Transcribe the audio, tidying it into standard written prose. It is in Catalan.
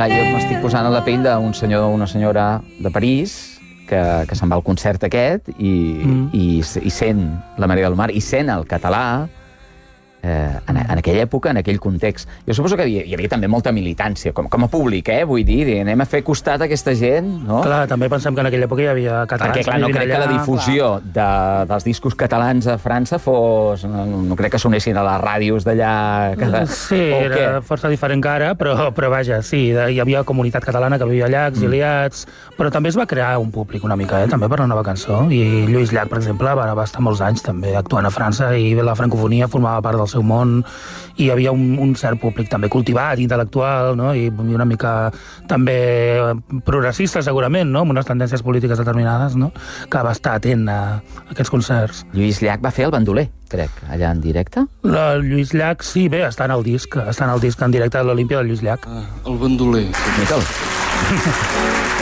Clar, jo m'estic posant a la pell d'un senyor o una senyora de París que se'n va al concert aquest i sent la Maria del Mar i sent el català en aquella època, en aquell context. Jo suposo que hi havia també molta militància, com a públic, vull dir, anem a fer costat a aquesta gent, no? Clar, també pensem que en aquella època hi havia catalans. Perquè, clar, no crec que la difusió dels discos catalans a França fos... No crec que sonessin a les ràdios d'allà... Sí, era força diferent que ara, però vaja, sí, hi havia comunitat catalana que vivia allà, exiliats, però també es va crear un públic una mica, també per la nova cançó, i Lluís Llach, per exemple, va estar molts anys també actuant a França i la francofonia formava part del seu món, i hi havia un cert públic també cultivat, intel·lectual, no? I una mica també progressista, segurament, no? Amb unes tendències polítiques determinades, no? Que va estar atent a aquests concerts. Lluís Llach va fer el bandoler, crec, allà en directe? Lluís Llach, sí, bé, està en el disc en directe de l'Olimpia de Lluís Llach. El bandoler. Miquel.